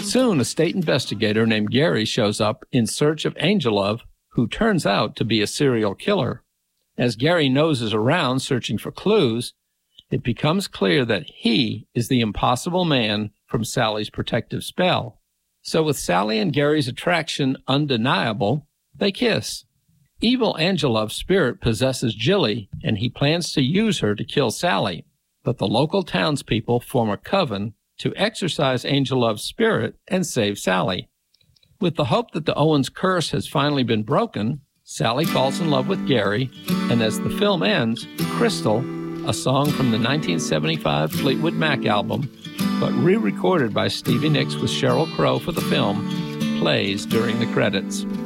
Soon, a state investigator named Gary shows up in search of Angelov, who turns out to be a serial killer. As Gary noses around searching for clues, it becomes clear that he is the impossible man from Sally's protective spell. So with Sally and Gary's attraction undeniable, they kiss. Evil Angelov's spirit possesses Jilly, and he plans to use her to kill Sally. But the local townspeople form a coven to exorcise Angelov's spirit and save Sally. With the hope that the Owens curse has finally been broken, Sally falls in love with Gary, and as the film ends, Crystal, a song from the 1975 Fleetwood Mac album, but re-recorded by Stevie Nicks with Sheryl Crow for the film, plays during the credits.